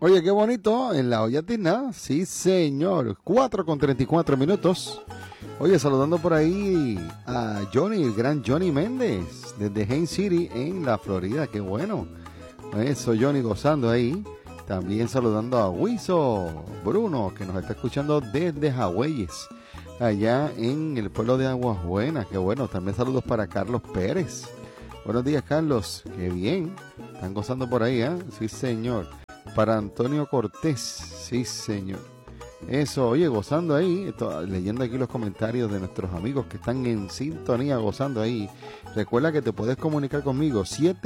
Oye, qué bonito, en la olla tiznada, sí señor, 4:34. Oye, saludando por ahí a Johnny, el gran Johnny Méndez, desde Haines City, en la Florida, qué bueno. Eso, Johnny, gozando ahí. También saludando a Wiso Bruno, que nos está escuchando desde Hawaiis, allá en el pueblo de Aguas Buenas, qué bueno. También saludos para Carlos Pérez. Buenos días, Carlos, qué bien. Están gozando por ahí, ¿eh? Sí, señor. Para Antonio Cortés, sí señor. Eso, oye, gozando ahí, leyendo aquí los comentarios de nuestros amigos que están en sintonía, gozando ahí. Recuerda que te puedes comunicar conmigo,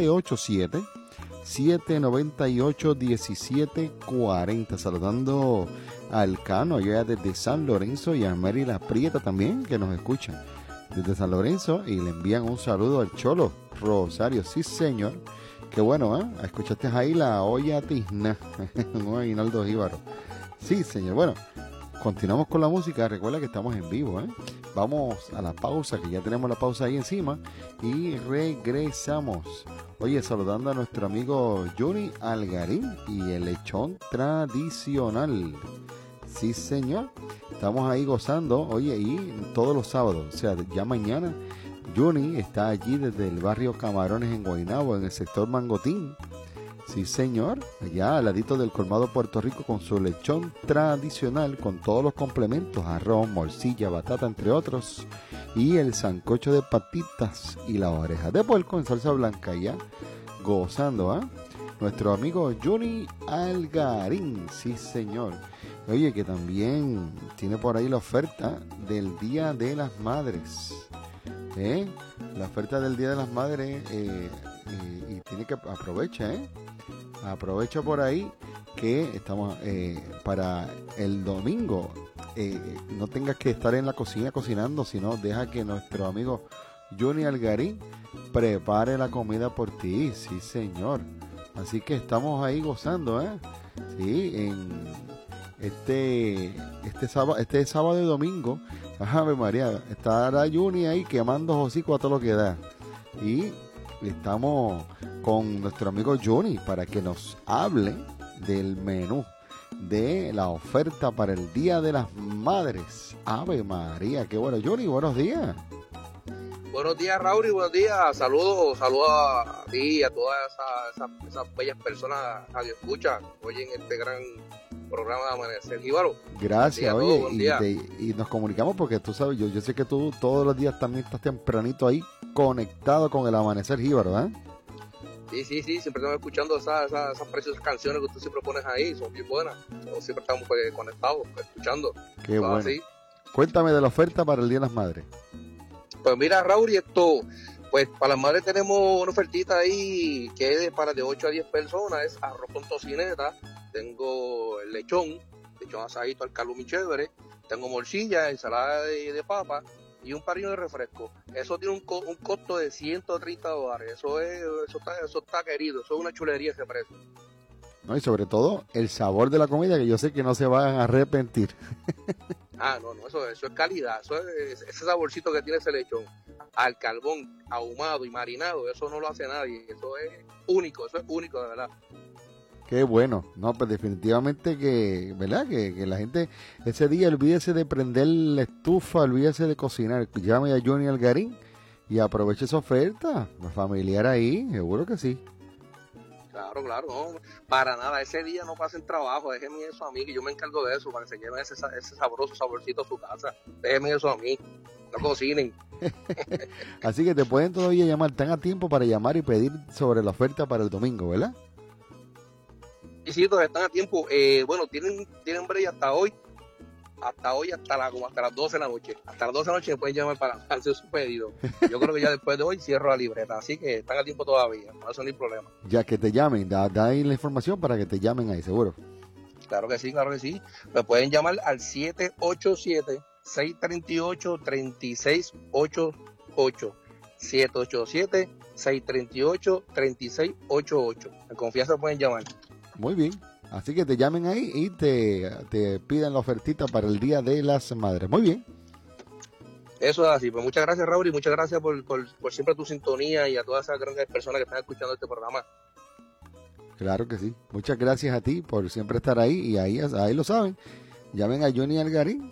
787-798-1740. Saludando al Cano, allá desde San Lorenzo, y a Mary La Prieta también, que nos escuchan desde San Lorenzo, y le envían un saludo al Cholo Rosario, sí señor. Qué bueno, ¿eh? Escuchaste ahí la olla tizna, un Aguinaldo Jíbaro. Sí, señor. Bueno, continuamos con la música. Recuerda que estamos en vivo, ¿eh? Vamos a la pausa, que ya tenemos la pausa ahí encima, y regresamos. Oye, saludando a nuestro amigo Johnny Algarín y el lechón tradicional. Sí, señor. Estamos ahí gozando, oye, y todos los sábados, o sea, ya mañana, Johnny está allí desde el barrio Camarones en Guaynabo, en el sector Mangotín. Sí, señor, allá al ladito del colmado Puerto Rico, con su lechón tradicional, con todos los complementos, arroz, morcilla, batata, entre otros, y el sancocho de patitas y la oreja de puerco en salsa blanca, ya gozando, ¿ah? Nuestro amigo Johnny Algarín, sí, señor. Oye, que también tiene por ahí la oferta del Día de las Madres. La oferta del Día de las Madres, y tiene que aprovecha, aprovecha por ahí que estamos para el domingo. No tengas que estar en la cocina cocinando, sino deja que nuestro amigo Johnny Algarín prepare la comida por ti, sí señor. Así que estamos ahí gozando, sí, en este sábado y domingo. Ave María, estará Juni ahí quemando hocico a todo lo que da. Y estamos con nuestro amigo Johnny para que nos hable del menú de la oferta para el Día de las Madres. Ave María, qué bueno. Johnny, buenos días. Buenos días, Raúl, y buenos días. Saludos a ti y a todas esas bellas personas que escuchan hoy en este gran programa de Amanecer Jíbaro. Gracias, oye, y nos comunicamos porque tú sabes, yo sé que tú todos los días también estás tempranito ahí conectado con el Amanecer Jíbaro, ¿eh? Sí, siempre estamos escuchando esas preciosas canciones que tú siempre pones ahí, son bien buenas. Siempre estamos conectados, escuchando. Qué bueno. Así. Cuéntame de la oferta para el Día de las Madres. Pues mira, Raúl, y pues para las madres tenemos una ofertita ahí que es para de 8 a 10 personas, es arroz con tocineta, tengo el lechón asadito al caldo muy chévere, tengo morcilla, ensalada de papa y un parrillón de refresco. Eso tiene un costo de $130, eso está querido, eso es una chulería ese precio. No, y sobre todo el sabor de la comida, que yo sé que no se van a arrepentir. No, eso es calidad, eso es ese saborcito que tiene ese lechón al carbón ahumado y marinado, eso no lo hace nadie, eso es único de verdad. Qué bueno, no, pues definitivamente que, ¿verdad? Que la gente ese día olvídese de prender la estufa, olvídese de cocinar, llame a Johnny Algarín y aproveche esa oferta familiar ahí, seguro que sí. Claro, no, para nada, ese día no pasen trabajo, déjenme eso a mí, que yo me encargo de eso, para que se lleven ese sabroso saborcito a su casa, déjenme eso a mí, no cocinen. Así que te pueden todavía llamar, están a tiempo para llamar y pedir sobre la oferta para el domingo, ¿verdad? Y sí, todavía están a tiempo, bueno, tienen break hasta las 12 de la noche. Hasta las 12 de la noche me pueden llamar para hacer su pedido. Yo creo que ya después de hoy cierro la libreta, así que están a tiempo todavía, no eso no hay problema. Ya que te llamen, da ahí la información para que te llamen ahí, seguro. Claro que sí. Me pueden llamar al 787-638-3688. 787-638-3688. En confianza pueden llamar. Muy bien. Así que te llamen ahí y te piden la ofertita para el Día de las Madres. Muy bien. Eso es así. Pues muchas gracias, Raúl, y muchas gracias por siempre tu sintonía y a todas esas grandes personas que están escuchando este programa. Claro que sí. Muchas gracias a ti por siempre estar ahí y ahí lo saben. Llamen a Johnny Algarín,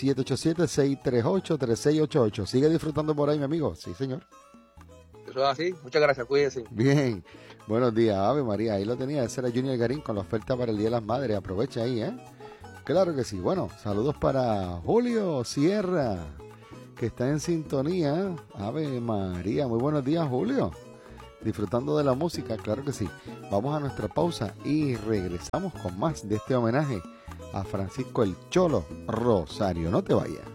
787-638-3688. Sigue disfrutando por ahí, mi amigo. Sí, señor. Eso es así. Muchas gracias, cuídense. Bien. Buenos días, Ave María. Ahí lo tenía. Ese era Johnny Algarín con la oferta para el Día de las Madres. Aprovecha ahí, ¿eh? Claro que sí. Bueno, saludos para Julio Sierra, que está en sintonía. Ave María. Muy buenos días, Julio. Disfrutando de la música, claro que sí. Vamos a nuestra pausa y regresamos con más de este homenaje a Francisco el Cholo Rosario. No te vayas.